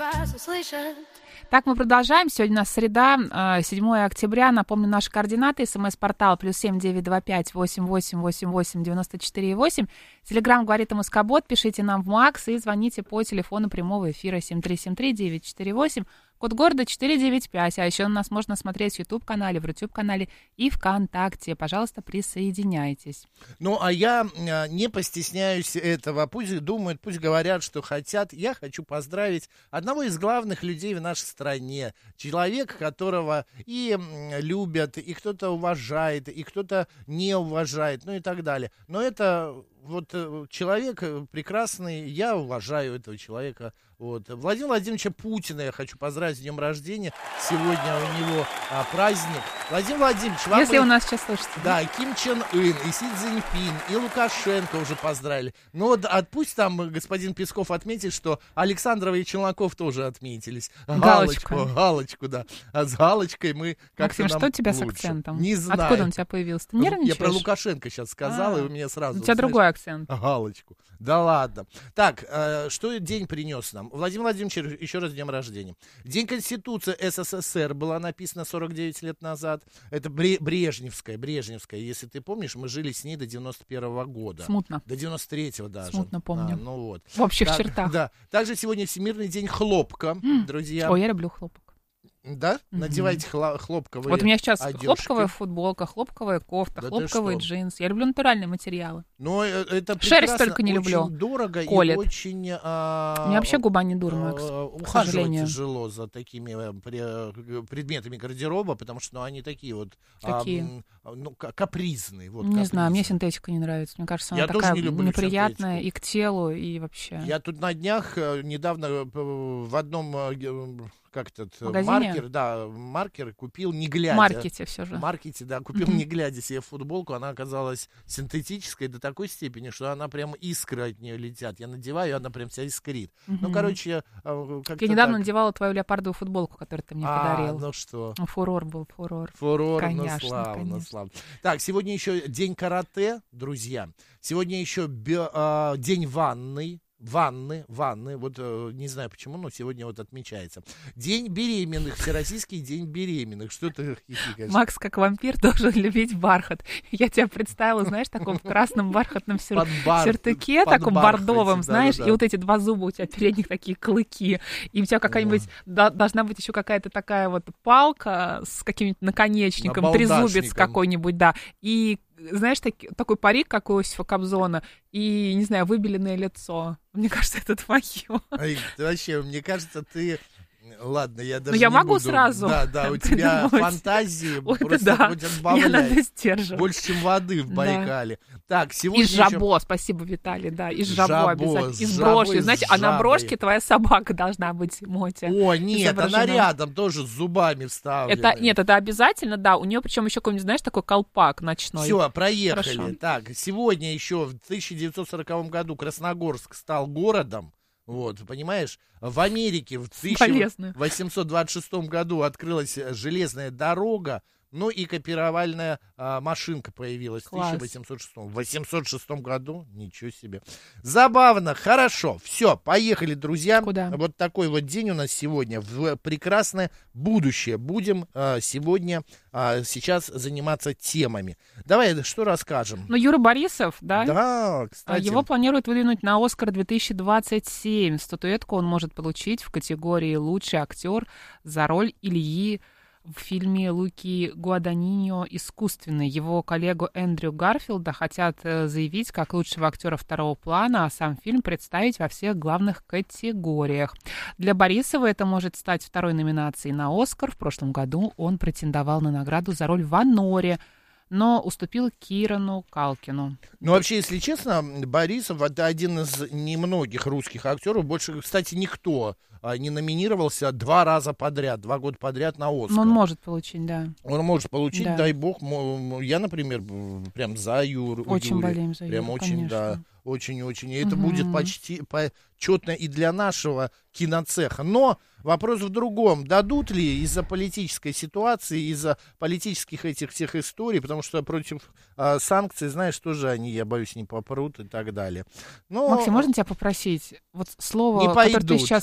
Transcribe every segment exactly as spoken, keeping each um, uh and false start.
вас услышат. Так, мы продолжаем. Сегодня у нас среда, седьмое октября. Напомню, наши координаты. СМС-портал плюс семь девять два пять восемь восемь восемь восемь девяносто четыре восемь. Телеграм говорит МСК-бот. Пишите нам в МАКС и звоните по телефону прямого эфира семь три семь три девять четыре восемь. Код города четыре девять пять. А еще нас можно смотреть в YouTube-канале, в YouTube-канале и ВКонтакте. Пожалуйста, присоединяйтесь. Ну, а я не постесняюсь этого. Пусть думают, пусть говорят, что хотят. Я хочу поздравить одного из главных людей в нашей стране. Человека, которого и любят, и кто-то уважает, и кто-то не уважает, ну и так далее. Но это вот человек прекрасный. Я уважаю этого человека. Вот. Владимира Владимировича Путина я хочу поздравить с днем рождения. Сегодня у него а, праздник. Владимир Владимирович, вам... Если и... у нас сейчас слышите. Да, Ким Чен Ын, и Си Цзиньпин, и Лукашенко уже поздравили. Но вот от, пусть там господин Песков отметит, что Александрова и Челноков тоже отметились. Галочку. Галочку, галочку, да. А с галочкой мы как-то Максим, нам что у тебя лучше. С акцентом? Не знаю. Откуда он у тебя появился? Ты нервничаешь? Я про Лукашенко сейчас сказал, А, и у меня сразу... У тебя знаешь, другой акцент. Галочку. Да ладно. Так, э, что день принес нам? Владимир Владимирович, еще раз с днем рождения. День Конституции СССР была написана сорок девять лет назад. Это Брежневская, Брежневская. Если ты помнишь, мы жили с ней до девяносто первого года. Смутно. До девяносто третьего даже. Смутно помню. А, ну вот. В общих так, чертах. Да. Также сегодня Всемирный день хлопка, М. друзья. Ой, я люблю хлопок. Да? Мгм. Надевайте хла- хлопковые Вот у меня сейчас одежки. хлопковая футболка, хлопковая кофта, Да ты хлопковые что? джинсы. Я люблю натуральные материалы. Но э, это Шерсть прекрасно, только не люблю. Очень дорого Колет. и очень... а, У меня вообще губа не дура, Макс, э, к ухаживать сожалению. тяжело за такими э, пре- предметами гардероба, потому что ну, они такие вот... а, Какие? м, ну, к- капризные. Вот, Не знаю, мне капризные. синтетика не нравится. Мне кажется, она Я тоже такая не люблю неприятная синтетику. и к телу, и вообще. Я тут на днях э, недавно э, в одном... э, ге- как этот э, Магазине? маркер, да, маркер купил не глядя. В маркете все же. В маркете, да, купил Мгм. не глядя себе футболку, она оказалась синтетической до такой степени, что она прям искры от нее летят. Я надеваю, и она прям вся искрит. Ну, Мгм. короче, э, как-то Я недавно так. надевала твою леопардовую футболку, которую ты мне А, подарил. ну что, Фурор был, фурор. фурор, Конечно, ну славно, конечно. славно. Так, сегодня еще день карате, друзья. Сегодня еще бе- а, день ванной. Ванны, ванны, вот э, не знаю почему, но сегодня вот отмечается. День беременных, Всероссийский день беременных. Что ты хихикаешь? Макс, как вампир, должен любить бархат. Я тебя представила, знаешь, таком в красном бархатном сюр... Под бар- сюртуке, под таком бархате, бордовом, знаешь, да-да-да. и вот эти два зуба у тебя передних такие клыки, и у тебя какая-нибудь, да- должна быть еще какая-то такая вот палка с каким-нибудь наконечником, трезубец Набалдашником. какой-нибудь, да, и знаешь, таки- такой парик, как у Иосифа Кобзона, и, не знаю, выбеленное лицо. Мне кажется, это твое. Ай, ты вообще, мне кажется, ты... Ладно, я даже Ну, я не могу буду. сразу Да, да, у тебя придумать. фантазии Ой, это просто да. хоть Мне надо отбавляй. сдерживать. Больше, чем воды в Да. Байкале. Так, сегодня Из еще- жабо, спасибо, Виталий, да, из жабо, Жабо, обязательно. с Из жабой, брошки, с знаете, а на жабой. брошке твоя собака должна быть, Мотя. О, нет, она изображена. рядом тоже с зубами вставлена. Это, нет, это обязательно, да, у нее причем еще какой-нибудь, знаешь, такой колпак ночной. Все, проехали. Хорошо. Так, сегодня еще в тысяча девятьсот сороковом году Красногорск стал городом. Вот, понимаешь, в Америке в тысяча Полезно. восемьсот двадцать шестом году открылась железная дорога, ну и копировальная а, машинка появилась Класс. в тысяча восемьсот шестом. В восемьсот шестом году, ничего себе. Забавно, хорошо, все, поехали, друзья. Куда? Вот такой вот день у нас сегодня, в прекрасное будущее. Будем а, сегодня, а, сейчас заниматься темами. Давай, что расскажем? Ну, Юра Борисов, да, Да, а, кстати. его планируют выдвинуть на Оскар две тысячи двадцать семь. Статуэтку он может получить в категории «Лучший актер» за роль Ильи в фильме Луки Гуаданиньо «Искусственный». Его коллегу Эндрю Гарфилда хотят э, заявить как лучшего актера второго плана, а сам фильм представить во всех главных категориях. Для Борисова это может стать второй номинацией на «Оскар». В прошлом году он претендовал на награду за роль в «Аноре», но уступил Кирану Калкину. Ну, вообще, если честно, Борисов — это один из немногих русских актеров. Больше, кстати, никто а, не номинировался два раза подряд, два года подряд на Оскар. Но он может получить, да. Он может получить, Да. дай бог. мо- Я, например, прям за Юру. Очень Юри. болеем за Прям Юру, очень, да. конечно. Очень-очень. И это Мгм. будет почти почетно и для нашего киноцеха. Но вопрос в другом. Дадут ли из-за политической ситуации, из-за политических этих всех историй, потому что против а, санкций, знаешь, тоже они, я боюсь, не попрут и так далее. Но Максим, можно тебя попросить? Вот слово, Не которое ты пойдут. сейчас Не произносишь,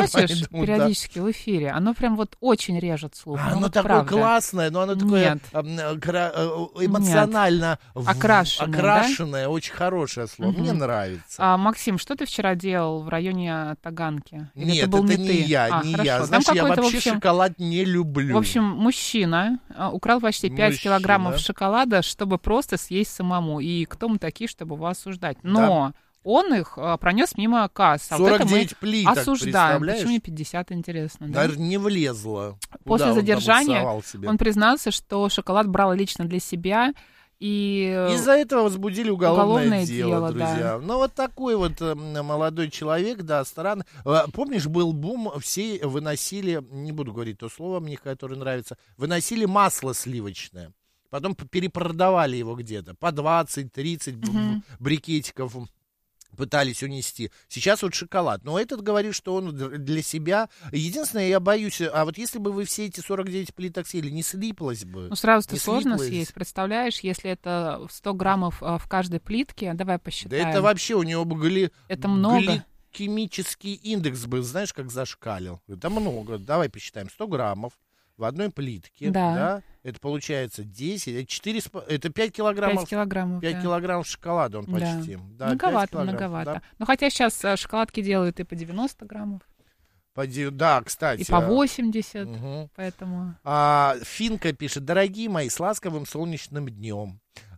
произносишь пойдут, периодически в эфире, оно прям вот очень режет слух. А ну, оно вот такое правда. классное, но оно такое Нет. эм, э, кра- э, эмоционально в- Окрашенное, окрашенное, очень хорошее слово. Мгм. Мне нравится. А, Максим, что ты вчера делал в районе Таганки? Или Нет, это был не, не ты? я, А, не хорошо. я. Там Знаешь, я какой-то, вообще в общем, шоколад не люблю. В общем, мужчина а, украл почти пять Мужчина. килограммов шоколада, чтобы просто съесть самому. И кто мы такие, чтобы его осуждать? Но он их а, пронес мимо кассы. А вот это сорок мы девять плиток, осуждаем. представляешь? Почему не пятьдесят, интересно? Да? Наверное, не влезло. После Куда он там задержания усовал себе? Он признался, что шоколад брал лично для себя. И Из-за этого возбудили уголовное, уголовное дело, дело, друзья. да. Ну, вот такой вот э, молодой человек, да, странный. Э, Помнишь, был бум, все выносили, не буду говорить то слово мне, которое нравится, выносили масло сливочное. Потом п- перепродавали его где-то по двадцать-тридцать б- Мгм. брикетиков пытались унести. Сейчас вот шоколад. Но этот говорит, что он д- для себя. Единственное, я боюсь, а вот если бы вы все эти сорок девять плиток съели, не слиплось бы. Ну, сразу-то Не сложно слиплось. съесть. Представляешь, если это сто граммов а, в каждой плитке, давай Да посчитаем. это вообще у него бы гли... Это много. гликемический индекс бы, знаешь, как зашкалил. Это много. Давай посчитаем. сто граммов в одной плитке. Да. Да? Это получается десять. Это, четыре, это пять килограммов. пять килограммов, пять да. килограммов шоколада он Да. почти. Да, Многовато, пять килограмм, многовато. Да. Ну, хотя сейчас а, шоколадки делают и по девяносто граммов, Поди- да, кстати. и по а, восемьдесят, мгм. поэтому... А, Финка пишет: дорогие мои, с ласковым солнечным днем.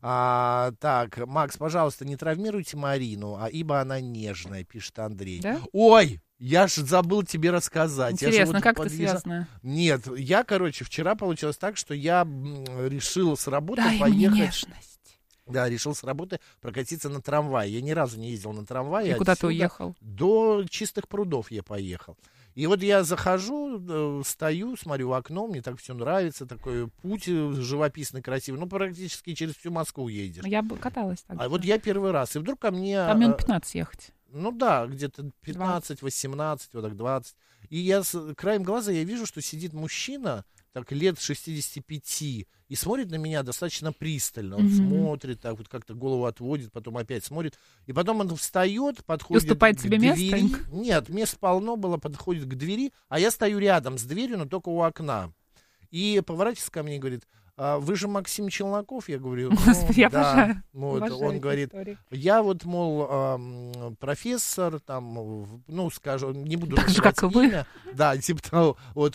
А, так, Макс, пожалуйста, не травмируйте Марину, а ибо она нежная, пишет Андрей. Да? Ой, я ж забыл тебе рассказать. Я же Интересно, вот как это подъезжал- связано? Нет, я, короче, вчера получилось так, что я м, решил с работы Дай мне поехать. нежность. Да, решил с работы прокатиться на трамвае. Я ни разу не ездил на трамвае. И куда ты Отсюда уехал? До Чистых прудов я поехал. И вот я захожу, э, стою, смотрю в окно, мне так все нравится, такой путь э, живописный, красивый. Ну, практически через всю Москву едешь. Я бы каталась так. А вот я первый раз. И вдруг ко мне... Там э, минут пятнадцать ехать. Ну да, где-то пятнадцать, восемнадцать, вот так двадцать. И я с краем глаза я вижу, что сидит мужчина, так лет шестидесяти пяти, и смотрит на меня достаточно пристально. Он Мгм. смотрит, так вот как-то голову отводит, потом опять смотрит. И потом он встает, подходит уступает к тебе двери. место? Нет, мест полно было, подходит к двери, а я стою рядом с дверью, но только у окна. И поворачивается ко мне и говорит: «А вы же Максим Челноков?» Я говорю: «Ну, Господи, я да». обожаю. Вот, Обожаю он эти говорит: истории. я вот, мол, ам, профессор, там, в- ну, скажу, не буду Так же, называть как и вы. имя. Да, типа того. Вот